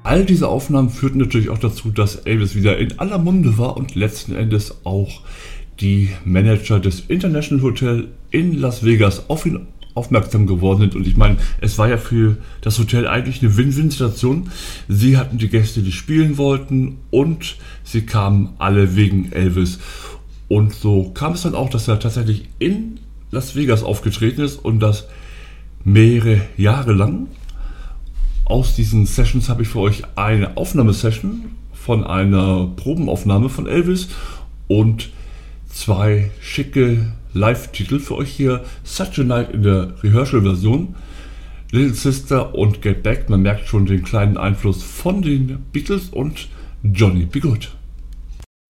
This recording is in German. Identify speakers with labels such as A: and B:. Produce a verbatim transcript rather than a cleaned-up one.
A: All diese Aufnahmen führten natürlich auch dazu, dass Elvis wieder in aller Munde war und letzten Endes auch die Manager des International Hotel in Las Vegas auf ihn aufmerksam geworden sind. Und ich meine, es war ja für das Hotel eigentlich eine Win-Win-Situation. Sie hatten die Gäste, die spielen wollten, und sie kamen alle wegen Elvis. Und so kam es dann auch, dass er tatsächlich in Las Vegas aufgetreten ist, und das mehrere Jahre lang. Aus diesen Sessions habe ich für euch eine Aufnahmesession von einer Probenaufnahme von Elvis und zwei schicke Live-Titel für euch hier. Such a Night in der Rehearsal-Version, Little Sister und Get Back. Man merkt schon den kleinen Einfluss von den Beatles und Johnny B. Good.